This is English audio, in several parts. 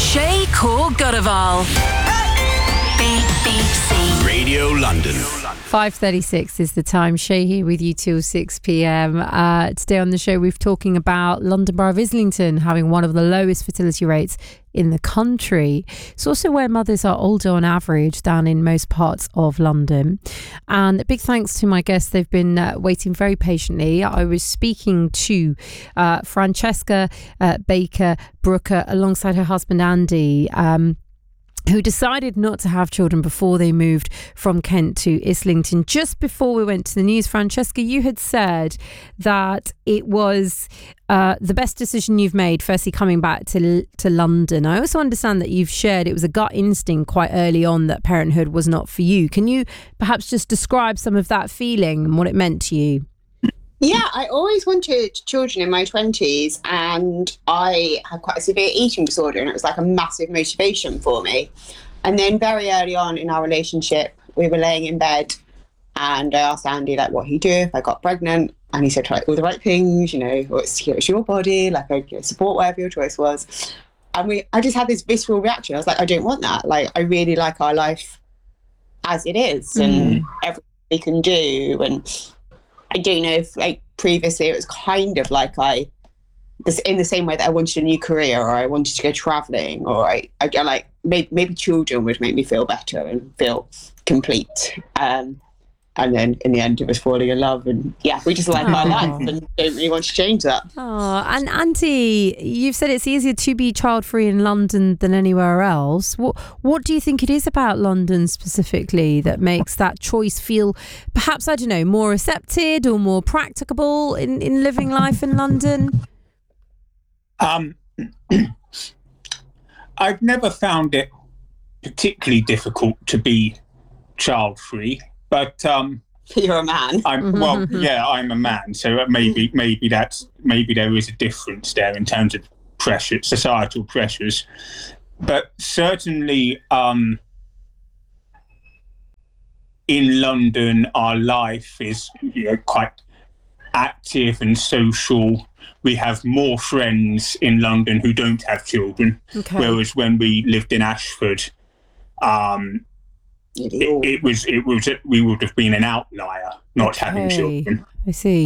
Shay Kaur-Godaval. BBC Radio London. 5:36 is the time. Shay here with you till 6 p.m. Today on the show, we're talking about London Borough of Islington having one of the lowest fertility rates in the country. It's also where mothers are older on average than in most parts of London. And a big thanks to my guests. They've been waiting very patiently. I was speaking to Francesca Baker Brooker alongside her husband Andy, who decided not to have children before they moved from Kent to Islington. Just before we went to the news, Francesca, you had said that it was the best decision you've made, firstly coming back to London. I also understand that you've shared it was a gut instinct quite early on that parenthood was not for you. Can you perhaps just describe some of that feeling and what it meant to you? Yeah, I always wanted children in my 20s, and I had quite a severe eating disorder, and it was like a massive motivation for me. And then very early on in our relationship, we were laying in bed, and I asked Andy like what he'd do if I got pregnant, and he said try all the right things, it's your body, like I support whatever your choice was. And I just had this visceral reaction. I was like, I don't want that. Like, I really like our life as it is, and everything we can do. And I don't know if, like, previously it was kind of like in the same way that I wanted a new career, or I wanted to go travelling, or I like maybe children would make me feel better and feel complete. And then in the end, it was falling in love, and yeah, we just like our life and don't really want to change that. Oh, and Auntie, you've said it's easier to be child-free in London than anywhere else. What do you think it is about London specifically that makes that choice feel, perhaps, I don't know, more accepted or more practicable in living life in London? I've never found it particularly difficult to be child-free. But you're a man. I'm a man, so maybe there is a difference there in terms of pressure, societal pressures. But certainly, in London, our life is quite active and social. We have more friends in London who don't have children, whereas when we lived in Ashford, we would have been an outlier not having children. I see.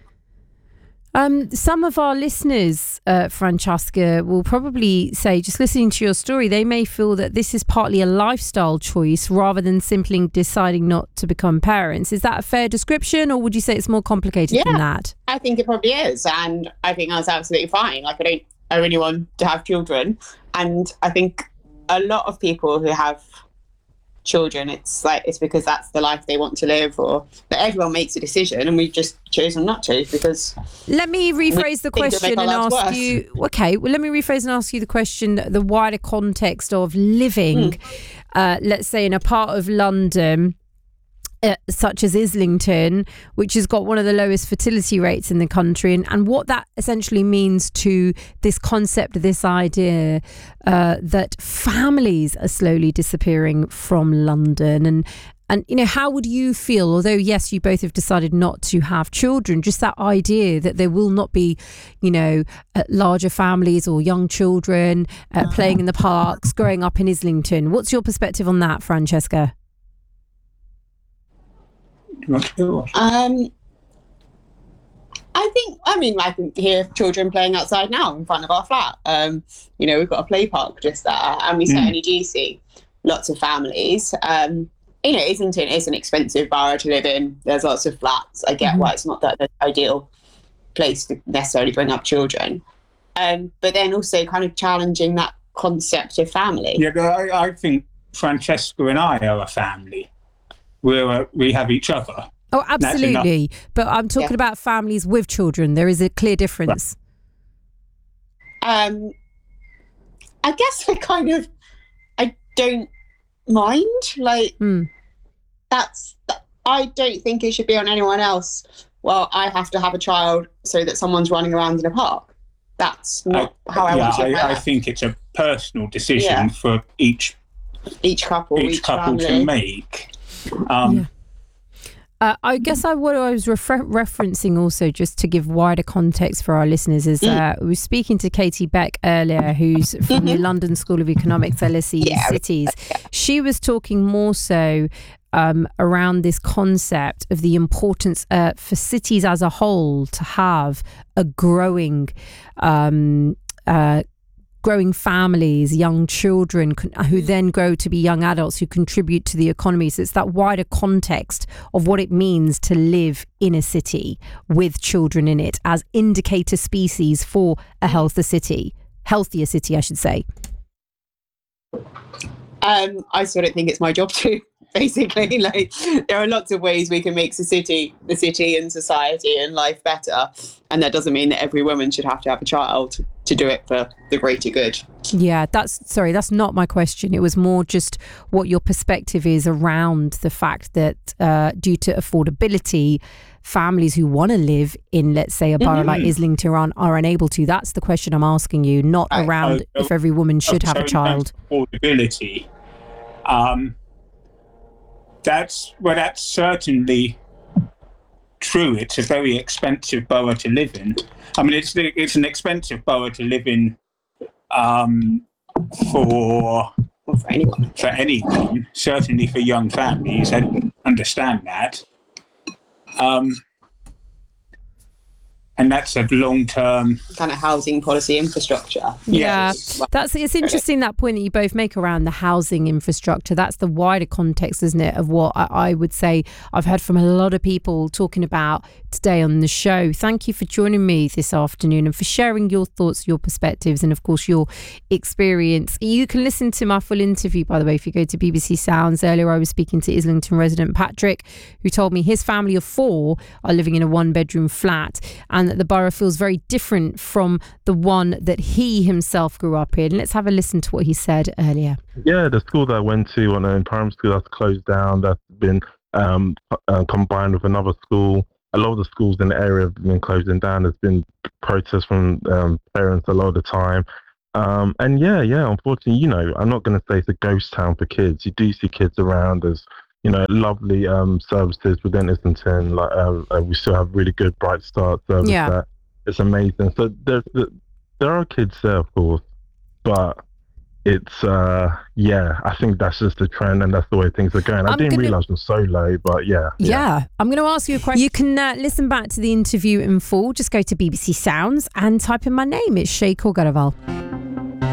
Some of our listeners, Francesca, will probably say, just listening to your story, they may feel that this is partly a lifestyle choice rather than simply deciding not to become parents. Is that a fair description, or would you say it's more complicated than that? I think it probably is, and I think that's absolutely fine. Like, I really want to have children, and I think a lot of people who have children, it's because that's the life they want to live, but everyone makes a decision, and we've just chosen not to because. Let me rephrase the question and ask you. Okay, well, let me rephrase and ask you the question: the wider context of living, let's say, in a part of London, such as Islington, which has got one of the lowest fertility rates in the country, and what that essentially means to this concept, this idea that families are slowly disappearing from London, and how would you feel, although yes, you both have decided not to have children, just that idea that there will not be larger families or young children playing in the parks, growing up in Islington. What's your perspective on that, Francesca? I can hear children playing outside now in front of our flat. We've got a play park just there, and we certainly do see lots of families. Islington is an expensive borough to live in. There's lots of flats. I get why it's not the ideal place to necessarily bring up children. But then also kind of challenging that concept of family. Yeah, but I think Francesca and I are a family. We have each other. Oh, absolutely. But I'm talking about families with children. There is a clear difference. I guess I don't mind. I don't think it should be on anyone else. Well, I have to have a child so that someone's running around in a park. That's not how I want to live. I think it's a personal decision for each couple family to make. I guess what I was referencing also, just to give wider context for our listeners, is we were speaking to Katie Beck earlier, who's from the London School of Economics, LSE Cities. She was talking more so around this concept of the importance for cities as a whole to have a growing families, young children who then grow to be young adults who contribute to the economy. So it's that wider context of what it means to live in a city with children in it as indicator species for a healthier city, I should say. I sort of think it's my job to. Basically, like, there are lots of ways we can make the city and society and life better, and that doesn't mean that every woman should have to have a child to do it for the greater good. Yeah, that's not my question. It was more just what your perspective is around the fact that due to affordability, families who want to live in, let's say, a borough like Islington are unable to. That's the question I'm asking you, not around if every woman should have a child. Affordability. That's certainly true. It's a very expensive borough to live in. I mean, it's an expensive borough to live in for anyone. For anyone, certainly for young families. I understand that. And that's a long-term kind of housing policy infrastructure. Yeah, it's interesting, that point that you both make around the housing infrastructure. That's the wider context, isn't it, of what I would say I've heard from a lot of people talking about today on the show. Thank you for joining me this afternoon and for sharing your thoughts, your perspectives, and of course your experience. You can listen to my full interview, by the way, if you go to BBC Sounds. Earlier I was speaking to Islington resident Patrick, who told me his family of 4 are living in a 1-bedroom flat, and that the borough feels very different from the one that he himself grew up in. Let's have a listen to what he said earlier. Yeah, the school that I went to, in primary school, that's closed down. That's been combined with another school. A lot of the schools in the area have been closing down. There's been protests from parents a lot of the time. And unfortunately, I'm not going to say it's a ghost town for kids. You do see kids around. There's lovely services within Islington. Like we still have really good Bright Start service. Yeah, it's amazing. So there are kids there, of course, but it's I think that's just the trend, and that's the way things are going. I didn't realise it was so low, but yeah. I'm going to ask you a question. You can listen back to the interview in full. Just go to BBC Sounds and type in my name. It's Shay Corgaraval.